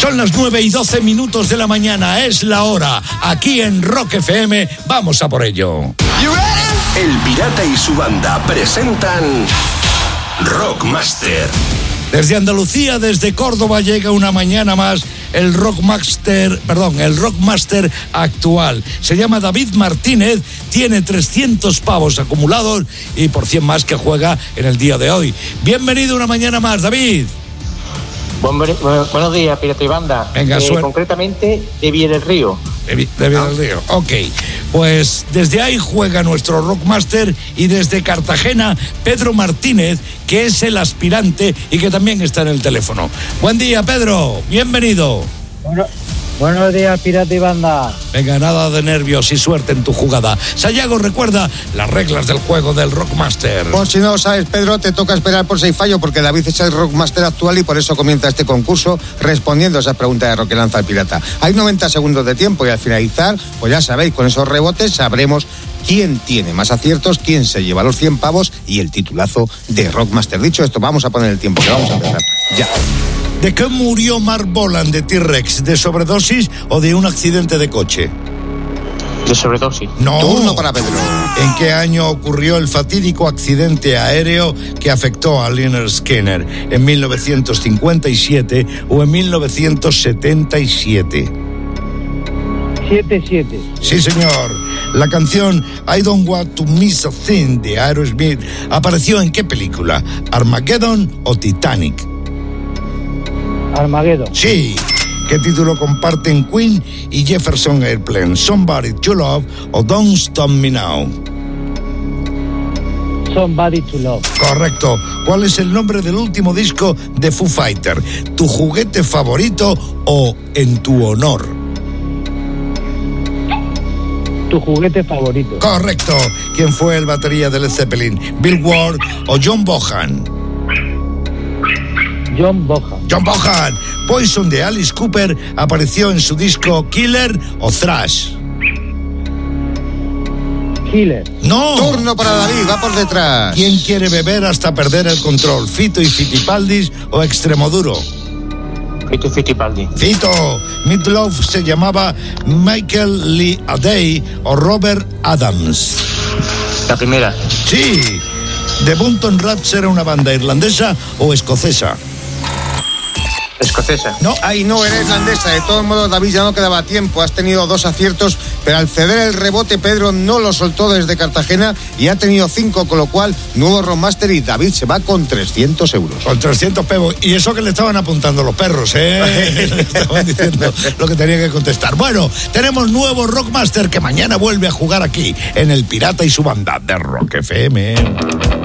Son las 9:12 de la mañana, es la hora. Aquí en Rock FM, vamos a por ello. El Pirata y su banda presentan Rockmaster. Desde Andalucía, desde Córdoba, llega una mañana más el Rockmaster actual. Se llama David Martínez, tiene 300 pavos acumulados y por 100 más que juega en el día de hoy. Bienvenido una mañana más, David. Buenos días, Pirata y banda. Venga, concretamente de Villa del Río. De Villa del Río, ok. Pues desde ahí juega nuestro Rockmaster y desde Cartagena, Pedro Martínez, que es el aspirante y que también está en el teléfono. Buen día, Pedro, bienvenido. Buenos días, Pirata y banda. Venga, nada de nervios y suerte en tu jugada. Sayago, recuerda las reglas del juego del Rockmaster. Por si no lo sabes, Pedro, te toca esperar por si fallo, porque David es el Rockmaster actual y por eso comienza este concurso respondiendo a esas preguntas de Rock que lanza el pirata. Hay 90 segundos de tiempo y al finalizar, pues ya sabéis, con esos rebotes sabremos quién tiene más aciertos, quién se lleva los 100 pavos y el titulazo de Rockmaster. Dicho esto, vamos a poner el tiempo, que vamos a empezar ya. ¿De qué murió Mark Bolan de T-Rex? ¿De sobredosis o de un accidente de coche? De sobredosis. No. Turno para Pedro. ¿En qué año ocurrió el fatídico accidente aéreo que afectó a Lynyrd Skynyrd? ¿En 1957 o en 1977? 77. Sí, señor. La canción I Don't Want to Miss a Thing de Aerosmith apareció ¿en qué película? ¿Armageddon o Titanic? Armageddon. Sí. ¿Qué título comparten Queen y Jefferson Airplane? ¿Somebody to Love o Don't Stop Me Now? Somebody to Love. Correcto. ¿Cuál es el nombre del último disco de Foo Fighter? ¿Tu juguete favorito o En tu honor? Tu juguete favorito. Correcto. ¿Quién fue el batería de Led Zeppelin? ¿Bill Ward o John Bonham? John Bonham. John Bonham. Poison de Alice Cooper apareció en su disco Killer o Thrash. Killer. No. Turno para David, va por detrás. ¿Quién quiere beber hasta perder el control? ¿Fito y Fitipaldis o Extremoduro? Fito y Fitipaldi. Fito. Meatloaf se llamaba Michael Lee Adey o Robert Adams. La primera. Sí. ¿The Bunton Rats era una banda irlandesa o escocesa? Escocesa. No. Ay, no, era irlandesa. De todos modos, David, ya no quedaba tiempo. Has tenido 2 aciertos, pero al ceder el rebote, Pedro no lo soltó desde Cartagena y ha tenido 5, con lo cual, nuevo Rockmaster y David se va con 300 euros. Con 300 pavos. Y eso que le estaban apuntando los perros, ¿eh? Le estaban diciendo lo que tenía que contestar. Bueno, tenemos nuevo Rockmaster que mañana vuelve a jugar aquí, en El Pirata y su banda de Rock FM.